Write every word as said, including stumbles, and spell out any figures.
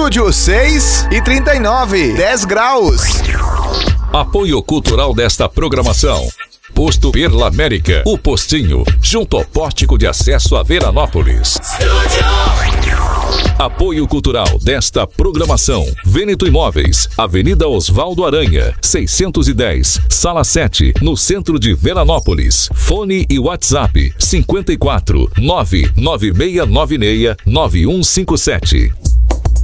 Estúdio seis e trinta e nove, dez graus. Apoio cultural desta programação. Posto Perla América, o postinho, junto ao pórtico de acesso a Veranópolis. Apoio cultural desta programação. Vêneto Imóveis, Avenida Osvaldo Aranha, seiscentos e dez, Sala sete, no centro de Veranópolis. Fone e WhatsApp cinquenta e quatro, nove nove seis nove seis, nove um cinco sete.